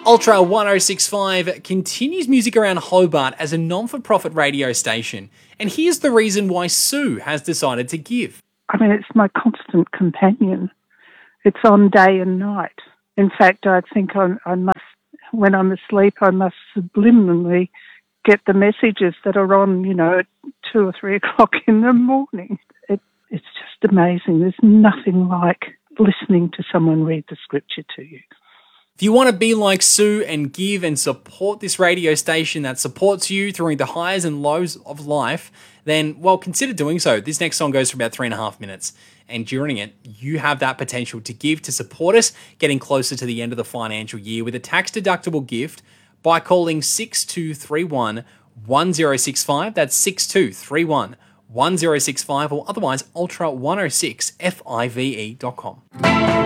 Ultra 1065 continues music around Hobart as a non-for-profit radio station. And here's the reason why Sue has decided to give. I mean, it's my constant companion. It's on day and night. In fact, I think I must, when I'm asleep, I must subliminally get the messages that are on, at 2 or 3 o'clock in the morning. It's just amazing. There's nothing like listening to someone read the scripture to you. If you want to be like Sue and give and support this radio station that supports you through the highs and lows of life, then, well, consider doing so. This next song goes for about 3.5 minutes. And during it, you have that potential to give to support us getting closer to the end of the financial year with a tax-deductible gift by calling 6231 1065. That's 6231 1065 or otherwise ultra106five.com.